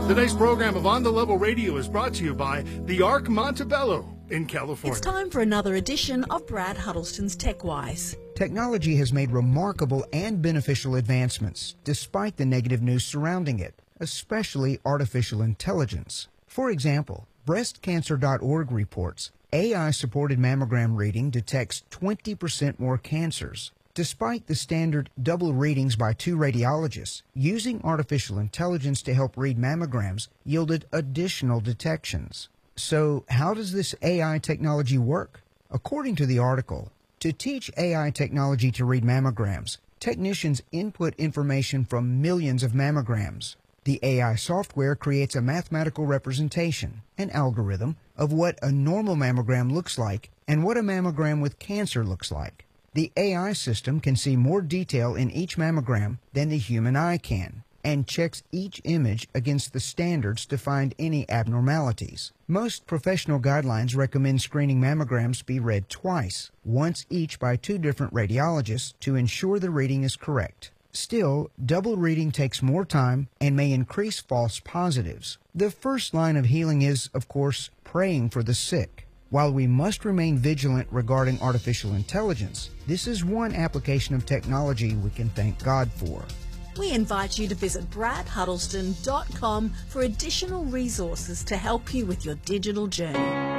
Today's program of On the Level Radio is brought to you by the Arc Montebello in California. It's time for another edition of Brad Huddleston's TechWise. Technology has made remarkable and beneficial advancements, despite the negative news surrounding it, especially artificial intelligence. For example, BreastCancer.org reports AI-supported mammogram reading detects 20% more cancers. Despite the standard double readings by 2 radiologists, using artificial intelligence to help read mammograms yielded additional detections. So, how does this AI technology work? According to the article, to teach AI technology to read mammograms, technicians input information from millions of mammograms. The AI software creates a mathematical representation, an algorithm, of what a normal mammogram looks like and what a mammogram with cancer looks like. The AI system can see more detail in each mammogram than the human eye can, and checks each image against the standards to find any abnormalities. Most professional guidelines recommend screening mammograms be read twice, once each by 2 different radiologists to ensure the reading is correct. Still, double reading takes more time and may increase false positives. The first line of healing is, of course, praying for the sick. While we must remain vigilant regarding artificial intelligence, this is one application of technology we can thank God for. We invite you to visit bradhuddleston.com for additional resources to help you with your digital journey.